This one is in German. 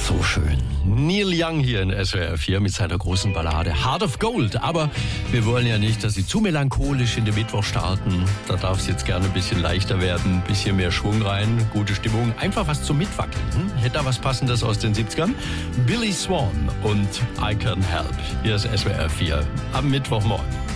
So schön. Neil Young hier in SWR 4 mit seiner großen Ballade Heart of Gold. Aber wir wollen ja nicht, dass Sie zu melancholisch in den Mittwoch starten. Da darf es jetzt gerne ein bisschen leichter werden, ein bisschen mehr Schwung rein, gute Stimmung. Einfach was zum Mitwackeln. Hätte da was Passendes aus den 70ern? Billy Swan und I Can Help. Hier ist SWR 4 am Mittwochmorgen.